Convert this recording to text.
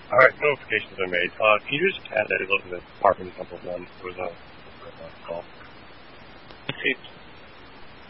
Alright, notifications are made. Can you just add that a little bit? Parking example one was